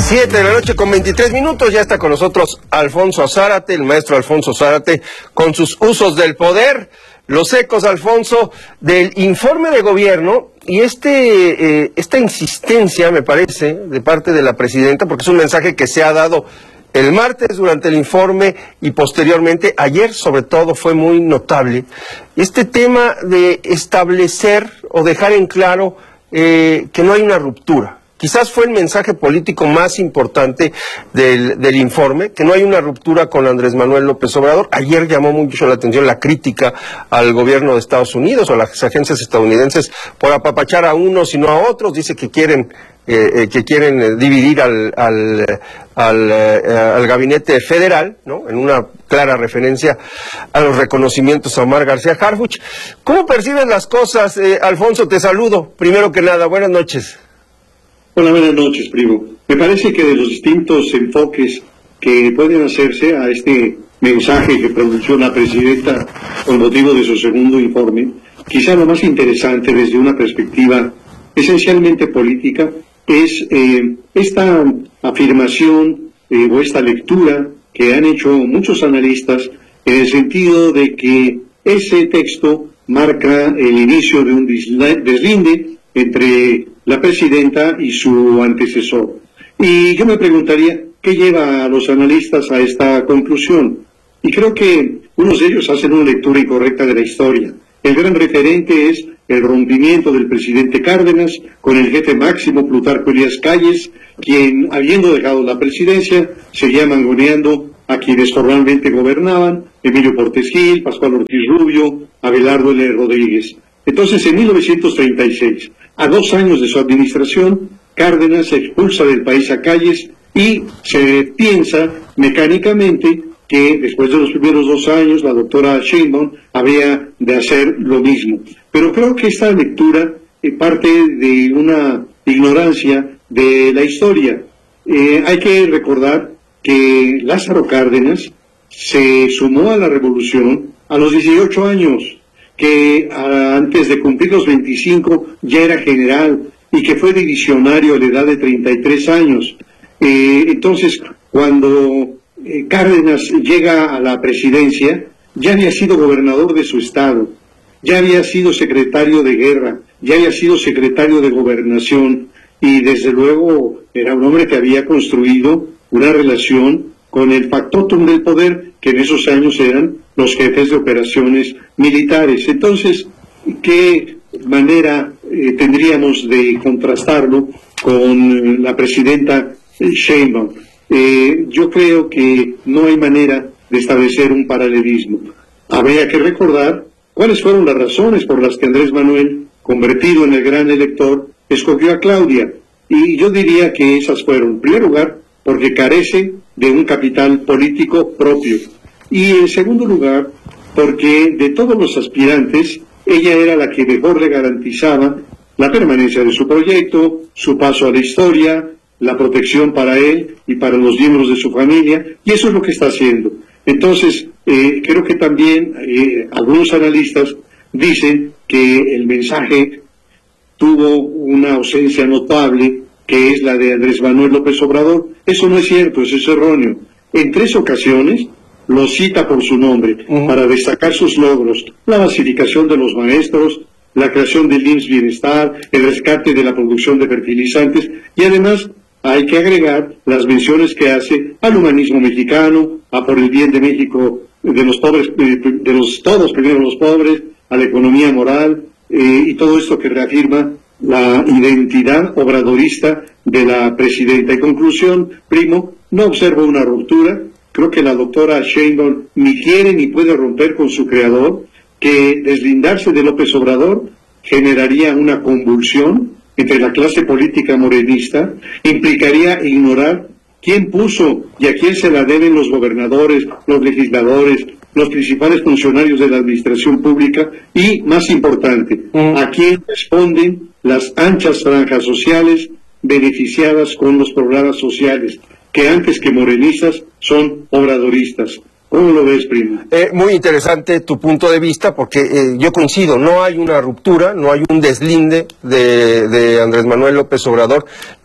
7 de la noche con 23 minutos, ya está con nosotros Alfonso Zárate, el maestro Alfonso Zárate, con sus usos del poder, los ecos, Alfonso, del informe de gobierno y esta insistencia, me parece, de parte de la presidenta, porque es un mensaje que se ha dado el martes durante el informe y posteriormente, ayer sobre todo, fue muy notable, este tema de establecer o dejar en claro que no hay una ruptura. Quizás fue el mensaje político más importante del informe, que no hay una ruptura con Andrés Manuel López Obrador. Ayer llamó mucho la atención la crítica al gobierno de Estados Unidos o a las agencias estadounidenses por apapachar a unos y no a otros. Dice que quieren dividir al gabinete federal, ¿no? En una clara referencia a los reconocimientos a Omar García Harfuch. ¿Cómo percibes las cosas, Alfonso? Te saludo. Primero que nada, buenas noches. Hola, buenas noches, primo. Me parece que de los distintos enfoques que pueden hacerse a este mensaje que pronunció la presidenta con motivo de su segundo informe, quizá lo más interesante desde una perspectiva esencialmente política es esta afirmación o esta lectura que han hecho muchos analistas en el sentido de que ese texto marca el inicio de un deslinde entre la presidenta y su antecesor. Y yo me preguntaría, ¿qué lleva a los analistas a esta conclusión? Y creo que unos de ellos hacen una lectura incorrecta de la historia. El gran referente es el rompimiento del presidente Cárdenas con el jefe máximo Plutarco Elías Calles, quien, habiendo dejado la presidencia, seguía mangoneando a quienes formalmente gobernaban: Emilio Portes Gil, Pascual Ortiz Rubio, Abelardo L. Rodríguez. Entonces, en 1936, a 2 años de su administración, Cárdenas expulsa del país a Calles y se piensa mecánicamente que después de los primeros 2 años la doctora Sheinbaum había de hacer lo mismo. Pero creo que esta lectura parte de una ignorancia de la historia. Hay que recordar que Lázaro Cárdenas se sumó a la revolución a los 18 años, que antes de cumplir los 25 ya era general y que fue divisionario a la edad de 33 años. Entonces, cuando Cárdenas llega a la presidencia, ya había sido gobernador de su estado, ya había sido secretario de guerra, ya había sido secretario de gobernación y desde luego era un hombre que había construido una relación con el factotum del poder, que en esos años eran los jefes de operaciones militares. Entonces, ¿qué manera tendríamos de contrastarlo con la presidenta Sheinbaum? Yo creo que no hay manera de establecer un paralelismo. Habría que recordar cuáles fueron las razones por las que Andrés Manuel, convertido en el gran elector, escogió a Claudia. Y yo diría que esas fueron, en primer lugar, porque carece de un capital político propio. Y en segundo lugar, porque de todos los aspirantes, ella era la que mejor le garantizaba la permanencia de su proyecto, su paso a la historia, la protección para él y para los miembros de su familia, y eso es lo que está haciendo. Entonces, creo que también algunos analistas dicen que el mensaje tuvo una ausencia notable, que es la de Andrés Manuel López Obrador. Eso no es cierto, eso es erróneo. En 3 ocasiones lo cita por su nombre para destacar sus logros: la basificación de los maestros, la creación del IMSS Bienestar, el rescate de la producción de fertilizantes, y además hay que agregar las menciones que hace al humanismo mexicano, a por el bien de México, de los pobres, todos primero los pobres, a la economía moral, y todo esto que reafirma la identidad obradorista de la presidenta. En conclusión, primo, no observo una ruptura. Creo que la doctora Sheinbaum ni quiere ni puede romper con su creador, que deslindarse de López Obrador generaría una convulsión entre la clase política morenista, implicaría ignorar quién puso y a quién se la deben los gobernadores, los legisladores, los principales funcionarios de la administración pública y, más importante, a quién responden las anchas franjas sociales beneficiadas con los programas sociales, que antes que morenistas son obradoristas. ¿Cómo lo ves, primo? Muy interesante tu punto de vista, porque yo coincido, no hay una ruptura, no hay un deslinde de Andrés Manuel López Obrador,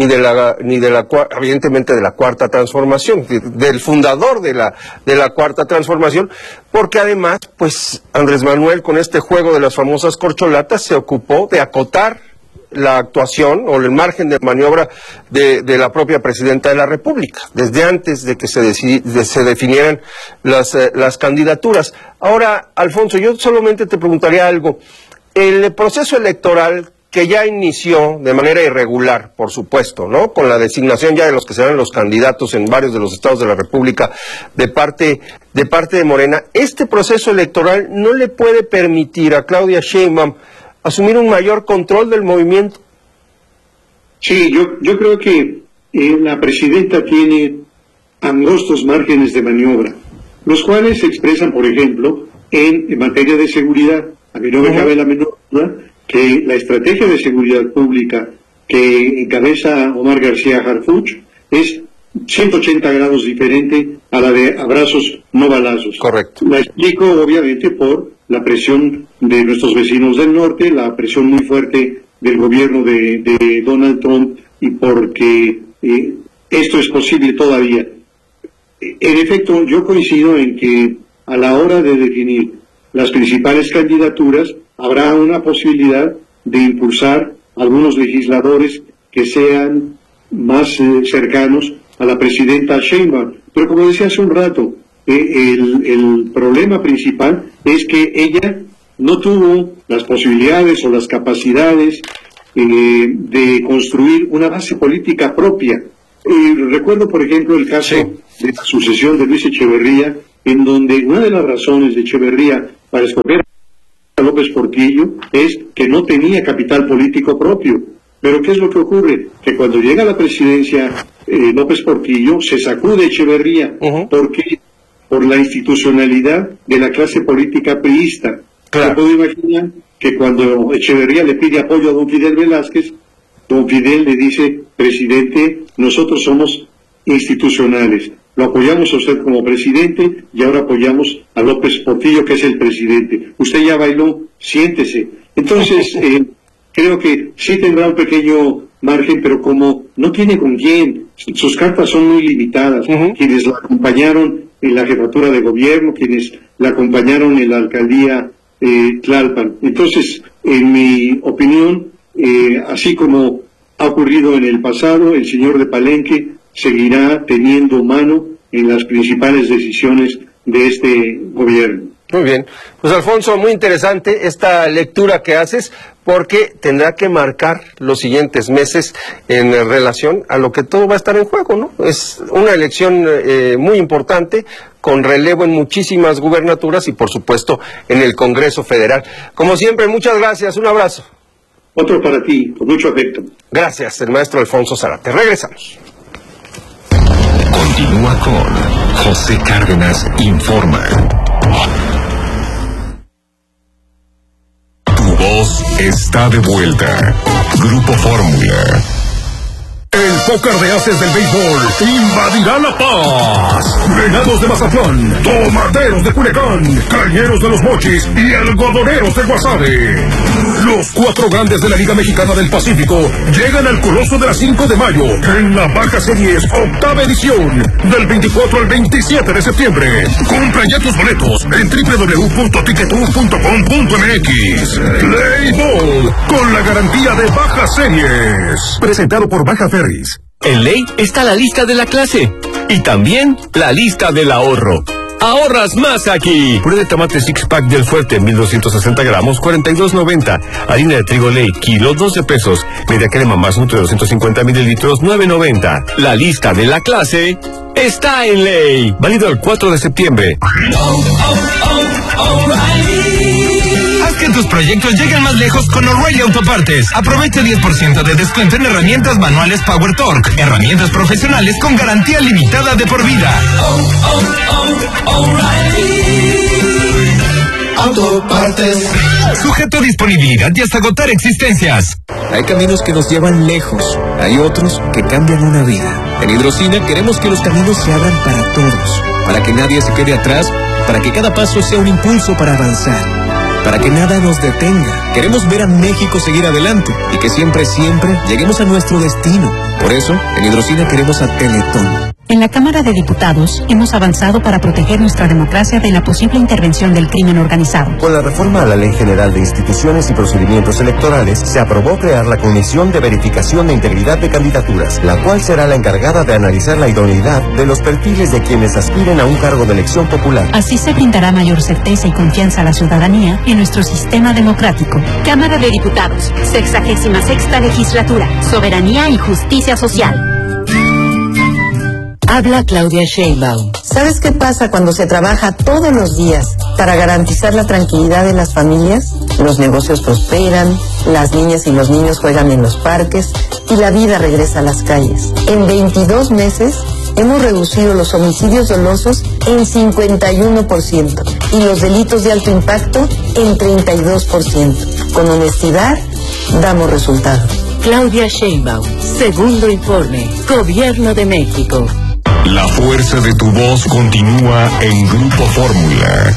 evidentemente de la Cuarta Transformación, del fundador de la Cuarta Transformación, porque además, pues, Andrés Manuel, con este juego de las famosas corcholatas, se ocupó de acotar la actuación o el margen de maniobra de la propia presidenta de la República, desde antes de que se definieran las candidaturas. Ahora, Alfonso, yo solamente te preguntaría algo. El proceso electoral que ya inició de manera irregular, por supuesto, ¿no?, con la designación ya de los que serán los candidatos en varios de los estados de la República de parte de Morena, este proceso electoral no le puede permitir a Claudia Sheinbaum asumir un mayor control del movimiento. Sí, yo creo que la presidenta tiene angostos márgenes de maniobra, los cuales se expresan, por ejemplo, en materia de seguridad. A mí no me cabe la menor duda que la estrategia de seguridad pública que encabeza Omar García Harfuch es 180 grados diferente a la de abrazos, no balazos. Correcto. La explico, obviamente, por la presión de nuestros vecinos del norte, la presión muy fuerte del gobierno de Donald Trump, y porque esto es posible todavía. En efecto, yo coincido en que a la hora de definir las principales candidaturas habrá una posibilidad de impulsar algunos legisladores que sean más cercanos a la presidenta Sheinbaum. Pero como decía hace un rato, el problema principal es que ella no tuvo las posibilidades o las capacidades de construir una base política propia. Recuerdo, por ejemplo, el caso de la sucesión de Luis Echeverría, en donde una de las razones de Echeverría para escoger a López Portillo es que no tenía capital político propio. Pero ¿qué es lo que ocurre? Que cuando llega a la presidencia López Portillo, se sacude Echeverría, porque por la institucionalidad de la clase política priista. Claro. Se puede imaginar que cuando Echeverría le pide apoyo a don Fidel Velázquez, don Fidel le dice: presidente, nosotros somos institucionales, lo apoyamos a usted como presidente y ahora apoyamos a López Portillo, que es el presidente. Usted ya bailó, siéntese. Entonces, creo que sí tendrá un pequeño margen, pero como no tiene con quién, sus cartas son muy limitadas. Quienes la acompañaron en la jefatura de gobierno, quienes la acompañaron en la alcaldía Tlalpan. Entonces, en mi opinión, así como ha ocurrido en el pasado, el señor de Palenque seguirá teniendo mano en las principales decisiones de este gobierno. Muy bien. Pues, Alfonso, muy interesante esta lectura que haces, porque tendrá que marcar los siguientes meses en relación a lo que todo va a estar en juego, ¿no? Es una elección muy importante, con relevo en muchísimas gubernaturas y, por supuesto, en el Congreso Federal. Como siempre, muchas gracias. Un abrazo. Otro para ti, con mucho afecto. Gracias, el maestro Alfonso Zárate. Regresamos. Continúa con José Cárdenas Informa. Tu voz está de vuelta. Grupo Fórmula. El póker de ases del béisbol invadirá La Paz. Venados de Mazatlán, Tomateros de Culiacán, Cañeros de los Mochis y Algodoneros de Guasave. Los 4 grandes de la Liga Mexicana del Pacífico llegan al Coloso de la 5 de mayo en la Baja Series octava edición, del 24 al 27 de septiembre. Compra ya tus boletos en www.tickettour.com.mx. Play Ball, con la garantía de Baja Series. Presentado por Baja Ferris. En Ley está la lista de la clase y también la lista del ahorro. ¡Ahorras más aquí! Puré de tomate six pack del Fuerte, 1260 gramos, 42.90. Harina de trigo Ley, kilo, 12 pesos. Media crema más nutri, 250 mililitros, 9.90. La lista de la clase está en Ley. Válido el 4 de septiembre. Haz que tus proyectos lleguen más lejos con O'Reilly Autopartes. Aprovecha 10% de descuento en herramientas manuales Power Torque. Herramientas profesionales con garantía limitada de por vida. Autopartes. Sujeto a disponibilidad y hasta agotar existencias. Hay caminos que nos llevan lejos, hay otros que cambian una vida. En Hidrocina queremos que los caminos se abran para todos. para que nadie se quede atrás, para que cada paso sea un impulso para avanzar, para que nada nos detenga. Queremos ver a México seguir adelante y que siempre, siempre lleguemos a nuestro destino. Por eso, en Hidrocina queremos a Teletón. En la Cámara de Diputados hemos avanzado para proteger nuestra democracia de la posible intervención del crimen organizado. Con la reforma a la Ley General de Instituciones y Procedimientos Electorales, se aprobó crear la Comisión de Verificación de Integridad de Candidaturas, la cual será la encargada de analizar la idoneidad de los perfiles de quienes aspiren a un cargo de elección popular. Así se brindará mayor certeza y confianza a la ciudadanía en nuestro sistema democrático. Cámara de Diputados, 66ª Legislatura, Soberanía y Justicia Social. Habla Claudia Sheinbaum. ¿Sabes qué pasa cuando se trabaja todos los días para garantizar la tranquilidad de las familias? Los negocios prosperan, las niñas y los niños juegan en los parques y la vida regresa a las calles. En 22 meses hemos reducido los homicidios dolosos en 51% y los delitos de alto impacto en 32%. Con honestidad, damos resultados. Claudia Sheinbaum, segundo informe, Gobierno de México. La fuerza de tu voz continúa en Grupo Fórmula.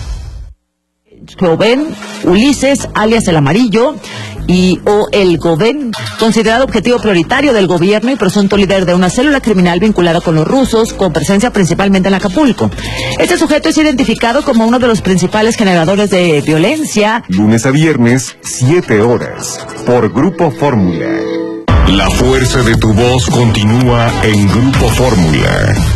Joven Ulises, alias el Amarillo, o el Goven, considerado objetivo prioritario del gobierno y presunto líder de una célula criminal vinculada con los rusos, con presencia principalmente en Acapulco. Este sujeto es identificado como uno de los principales generadores de violencia. Lunes a viernes, 7 horas, por Grupo Fórmula. La fuerza de tu voz continúa en Grupo Fórmula.